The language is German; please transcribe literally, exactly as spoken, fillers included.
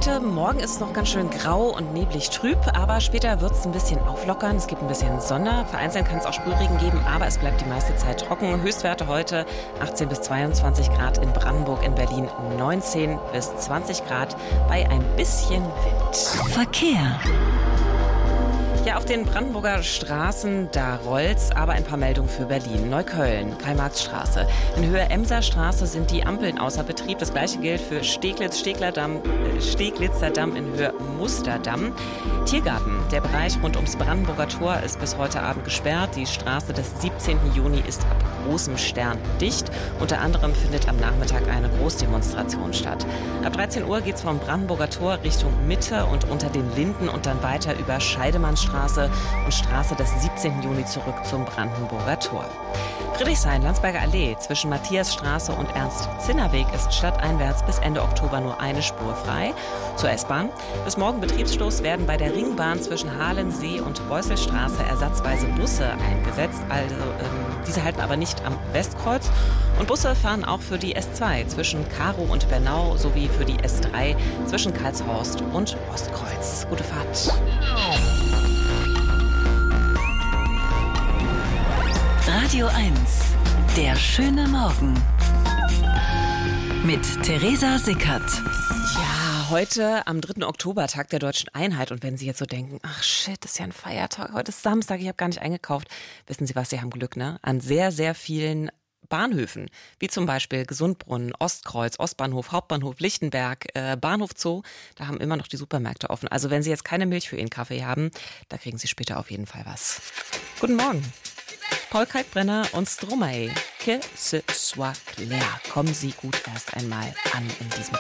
Heute Morgen ist es noch ganz schön grau und neblig trüb, aber später wird es ein bisschen auflockern. Es gibt ein bisschen Sonne. Vereinzelt kann es auch Sprühregen geben, aber es bleibt die meiste Zeit trocken. Höchstwerte heute achtzehn bis zweiundzwanzig Grad in Brandenburg, in Berlin neunzehn bis zwanzig Grad bei ein bisschen Wind. Verkehr. Ja, auf den Brandenburger Straßen, da rollt's, aber ein paar Meldungen für Berlin. Neukölln, Karl-Marx-Straße. In Höhe Emser-Straße sind die Ampeln außer Betrieb. Das gleiche gilt für Steglitz, Steglerdamm, äh, Steglitzer Damm in Höhe Musterdamm. Tiergarten, der Bereich rund ums Brandenburger Tor ist bis heute Abend gesperrt. Die Straße des siebzehnten Juni ist ab großem Stern dicht. Unter anderem findet am Nachmittag eine Großdemonstration statt. Ab dreizehn Uhr geht's vom Brandenburger Tor Richtung Mitte und unter den Linden und dann weiter über Scheidemannstraße und Straße des siebzehnten Juni zurück zum Brandenburger Tor. Friedrichshain, Landsberger Allee zwischen Matthiasstraße und Ernst-Zinner-Weg ist stadteinwärts bis Ende Oktober nur eine Spur frei. Zur S-Bahn. Bis morgen Betriebsstoß werden bei der Ringbahn zwischen Halensee und Beusselstraße ersatzweise Busse eingesetzt. Also ähm, diese halten aber nicht am Westkreuz. Und Busse fahren auch für die S zwei zwischen Karow und Bernau sowie für die S drei zwischen Karlshorst und Ostkreuz. Gute Fahrt. Radio eins, der schöne Morgen. Mit Theresa Sickert. Ja, heute am dritten Oktober, Tag der Deutschen Einheit. Und wenn Sie jetzt so denken, ach shit, das ist ja ein Feiertag, heute ist Samstag, ich habe gar nicht eingekauft. Wissen Sie was, Sie haben Glück, ne? An sehr, sehr vielen Bahnhöfen, wie zum Beispiel Gesundbrunnen, Ostkreuz, Ostbahnhof, Hauptbahnhof, Lichtenberg, äh, Bahnhof Zoo, da haben immer noch die Supermärkte offen. Also wenn Sie jetzt keine Milch für Ihren Kaffee haben, da kriegen Sie später auf jeden Fall was. Guten Morgen. Paul Kalkbrenner und Stromae. Que ce soit clair. Kommen Sie gut erst einmal an in diesem